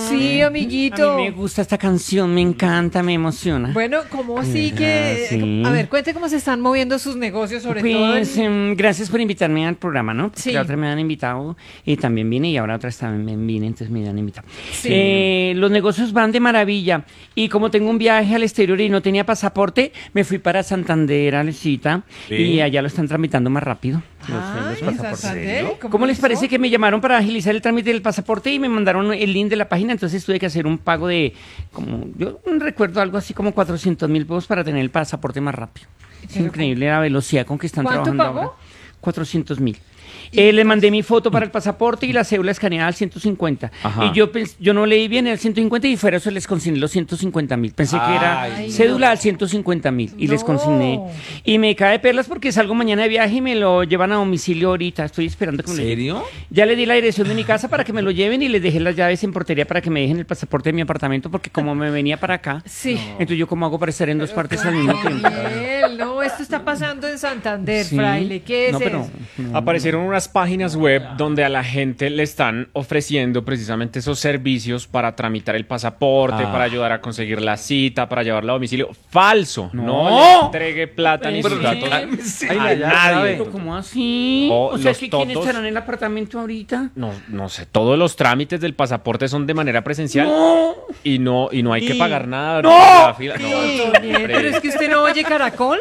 Sí, amiguito. A mí me gusta esta canción, me encanta, me emociona. Bueno, ¿cómo así que...? Sí. A ver, cuente cómo se están moviendo sus negocios, sobre todo. Pues gracias por invitarme al programa, ¿no? Sí. La otra me han invitado y también vine y ahora otras también vine, entonces me han invitado. Sí. Los negocios van de maravilla y como tengo un viaje al exterior y no tenía pasaporte, me fui para Santander, Alecita, y allá lo están tramitando más rápido. Los ¿En pasaportes. Santander? ¿Cómo les hizo? parece que me llamaron para agilizar el trámite del pasaporte y me mandaron el link de la página? Entonces tuve que hacer un pago de, como yo recuerdo algo así como 400.000 pesos para tener el pasaporte más rápido. Es increíble la velocidad con que están ¿Cuánto trabajando pagó? ahora. 400.000. Le mandé mi foto para el pasaporte y la cédula escaneada al 150. Ajá. Y yo no leí bien el 150 y fuera eso les consigné los 150.000. Pensé que era Ay, cédula no. al 150.000 y les No. consigné. Y me cae de perlas porque salgo mañana de viaje y me lo llevan a domicilio ahorita. Estoy esperando que me lo lleven. ¿Serio? Ya le di la dirección de mi casa para que me lo lleven y les dejé las llaves en portería para que me dejen el pasaporte de mi apartamento porque como me venía para acá, Sí. entonces yo como hago para estar en dos partes al mismo tiempo. Daniel, no, esto está pasando en Santander, Sí. fraile. ¿Qué es No, pero eso? Aparecieron unas páginas web donde a la gente le están ofreciendo precisamente esos servicios para tramitar el pasaporte, para ayudar a conseguir la cita, para llevarlo a domicilio. Falso. No le entregue plata ni sus datos a nadie. ¿Pero cómo así? Oh, O sea, los ¿que ¿quién totos. estará en el apartamento ahorita? No sé, todos los trámites del pasaporte son de manera presencial No. y no hay que Sí. pagar nada. ¡No! La fila. No, Daniel, hombre. pero es que usted no oye Caracol.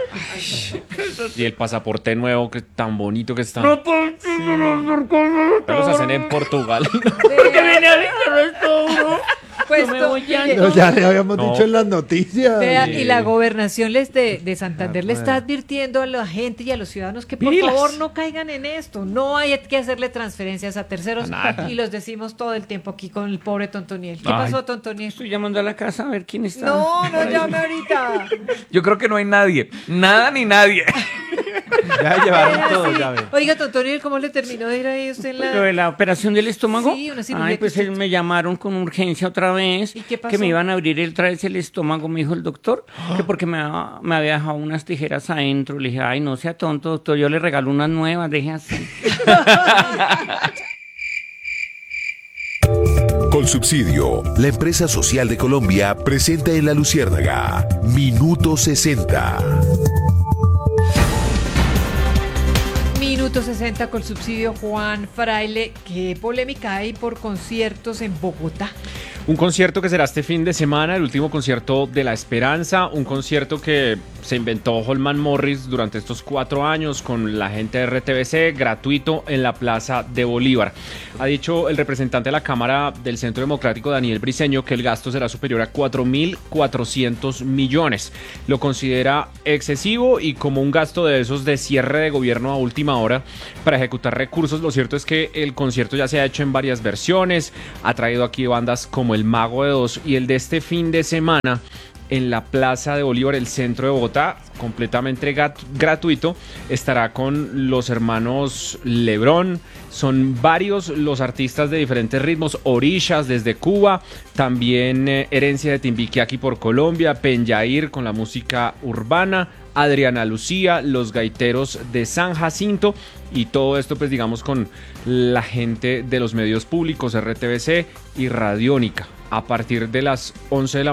Y el pasaporte nuevo, que tan bonito que está. No puedo Los hacen en Portugal. porque viene a dejar esto, bro. Pues Yo me no, voy ya. mire, No, ya le habíamos No. dicho en las noticias. vea, y la gobernación de Santander le está advirtiendo a la gente y a los ciudadanos que por Pilas. favor no caigan en esto. No hay que hacerle transferencias a terceros. Y los decimos todo el tiempo aquí con el pobre Tontoniel. ¿Qué Ay. pasó, Tontoniel? Estoy llamando a la casa a ver quién está. No, no llame ahorita. Yo creo que no hay nadie. Nada ni nadie. Ya llevaron Era todo, así. ya ve. Oiga, Tontoniel, ¿cómo le terminó de ir ahí usted en ¿Lo de la operación del estómago? Sí, una cirugía Ay, que pues usted- me llamaron con urgencia otra vez. ¿Y qué pasó? Que me iban a abrir otra vez el estómago, me dijo el doctor. Que porque me había dejado unas tijeras adentro. Le dije, ay, no sea tonto, doctor, yo le regalo unas nuevas, deje así. Colsubsidio, la empresa social de Colombia, presenta en La Luciérnaga Minuto 60. Minuto 60 con subsidio Juan Fraile. ¿Qué polémica hay por conciertos en Bogotá? Un concierto que será este fin de semana, el último concierto de La Esperanza, un concierto que se inventó Holman Morris durante estos 4 años con la gente de RTBC, gratuito en la Plaza de Bolívar. Ha dicho el representante de la Cámara del Centro Democrático, Daniel Briceño, que el gasto será superior a 4.400 millones. Lo considera excesivo y como un gasto de esos de cierre de gobierno a última hora para ejecutar recursos. Lo cierto es que el concierto ya se ha hecho en varias versiones, ha traído aquí bandas como El Mago de Oz y el de este fin de semana en la Plaza de Bolívar, el centro de Bogotá, completamente gratuito, estará con los hermanos Lebrón. Son varios los artistas de diferentes ritmos, Orishas desde Cuba, también Herencia de Timbiquí aquí por Colombia, Penjair con la música urbana, Adriana Lucía, los gaiteros de San Jacinto y todo esto pues digamos con la gente de los medios públicos, RTBC y Radiónica. A partir de las 11 de la